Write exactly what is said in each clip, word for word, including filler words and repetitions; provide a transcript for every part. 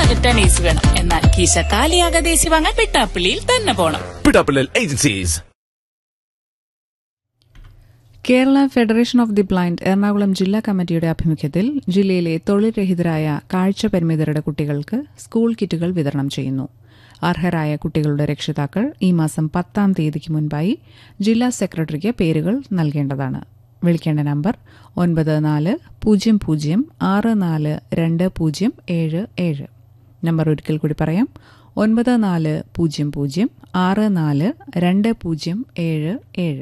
Return is വേണം. എന്നാൽ കീശ കാലിയാകാതെ AC വാങ്ങാൻ പിട്ടാപ്പിള്ളിയിൽ തന്നെ പോണം. Pittappillil agencies. Kerala federation of the blind Ernakulam ജില്ലാ കമ്മിറ്റിയുടെ ആഭിമുഖ്യത്തിൽ ജില്ലയിലെ തൊഴിൽ രഹിതരായ കാഴ്ച പരിമിതരുടെ കുട്ടികൾക്ക് സ്കൂൾ കിറ്റുകൾ വിതരണം ചെയ്യുന്നു. അർഹരായ കുട്ടികളുടെ രക്ഷിതാക്കൾ ഈ മാസം പത്താം തീയതിക്ക് മുൻപായി ജില്ലാ സെക്രട്ടറിക്ക് പേരുകൾ നൽകേണ്ടതാണ്. വിളിക്കേണ്ട നമ്പർ ഒൻപത് നാല് പൂജ്യം പൂജ്യം ആറ് നാല് രണ്ട് പൂജ്യം ഏഴ് ഏഴ്. നമ്പർ ഒരിക്കൽ കൂടി പറയാം, ഒൻപത് നാല് പൂജ്യം പൂജ്യം ആറ് നാല് രണ്ട് പൂജ്യം ഏഴ് ഏഴ്.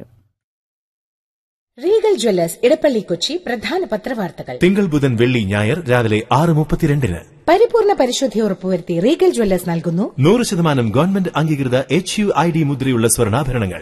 റീഗൽ ജ്വല്ലേഴ്സ് ഇടപ്പള്ളി കൊച്ചി പ്രധാന പത്രവാർത്തകൾ തിങ്കൾ ബുധൻ വെള്ളി ഞായർ രാവിലെ ആറ് മുപ്പത്തിരണ്ടിന്. പരിപൂർണ പരിശുദ്ധി ഉറപ്പുവരുത്തി റീഗൽ ജ്വല്ലേഴ്സ് നൽകുന്നു നൂറ് ശതമാനം ഗവൺമെന്റ് അംഗീകൃത എച്ച് യു ഐ ഡി മുദ്രയുള്ള സ്വർണ്ണാഭരണങ്ങൾ.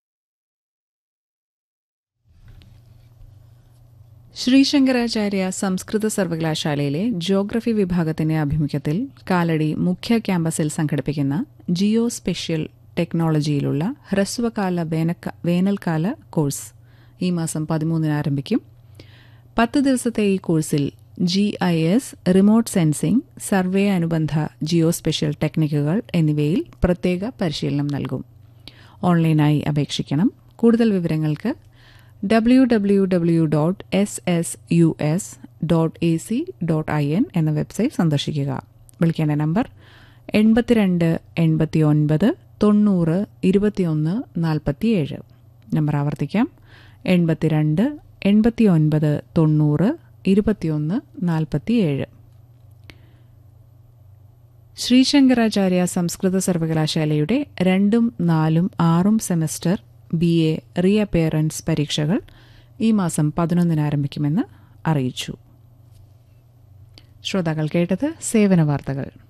ശ്രീശങ്കരാചാര്യ സംസ്കൃത സർവകലാശാലയിലെ ജിയോഗ്രഫി വിഭാഗത്തിന്റെ ആഭിമുഖ്യത്തിൽ കാലടി മുഖ്യ ക്യാമ്പസിൽ സംഘടിപ്പിക്കുന്ന ജിയോ സ്പെഷ്യൽ ടെക്നോളജിയിലുള്ള ഹ്രസ്വകാല വേനൽക്കാല കോഴ്സ് ഈ മാസം പതിമൂന്നിന് ആരംഭിക്കും. പത്ത് ദിവസത്തെ ഈ കോഴ്സിൽ G I S, remote sensing, survey അനുബന്ധ ജിയോ സ്പെഷ്യൽ ടെക്നിക്കുകൾ എന്നിവയിൽ പ്രത്യേക പരിശീലനം നൽകും. ഓൺലൈനായി അപേക്ഷിക്കണം. കൂടുതൽ വിവരങ്ങൾക്ക് W W W dot S S U S dot A C dot I N എന്ന വെബ്സൈറ്റ് സന്ദർശിക്കുക. വിളിക്കേണ്ട നമ്പർ എൺപത്തിരണ്ട് എൺപത്തി ഒൻപത് തൊണ്ണൂറ് ഇരുപത്തിയൊന്ന് നാൽപ്പത്തിയേഴ്. നമ്പർ ആവർത്തിക്കാം, എൺപത്തിരണ്ട് എൺപത്തി ഒൻപത് തൊണ്ണൂറ് ഇരുപത്തിയൊന്ന് നാൽപ്പത്തിയേഴ്. ശ്രീശങ്കരാചാര്യ സംസ്കൃത സർവകലാശാലയുടെ രണ്ടും നാലും ആറും semester B A re appearance പരീക്ഷകൾ ഈ മാസം പതിനൊന്നിന് ആരംഭിക്കുമെന്ന് അറിയിച്ചു. ശ്രോതാക്കൾ കേട്ടത് സേവന വാർത്തകൾ.